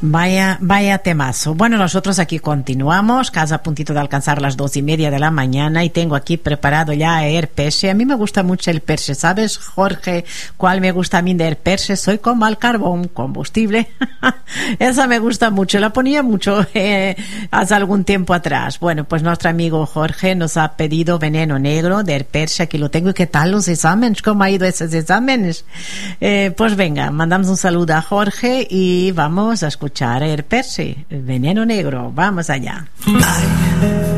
Vaya temazo. Bueno, nosotros aquí continuamos, casi a puntito de alcanzar las 2:30 de la mañana, y tengo aquí preparado ya el perche. A mí me gusta mucho el perche, ¿sabes, Jorge? ¿Cuál me gusta a mí del perche? Soy como al carbón, combustible. Esa me gusta mucho, la ponía mucho hace algún tiempo atrás. Bueno, pues nuestro amigo Jorge nos ha pedido Veneno Negro del perche. Aquí lo tengo. ¿Y qué tal los exámenes? ¿Cómo ha ido esos exámenes? Pues venga, mandamos un saludo a Jorge y vamos a escuchar el perche, Veneno Negro. Vamos allá. Ay.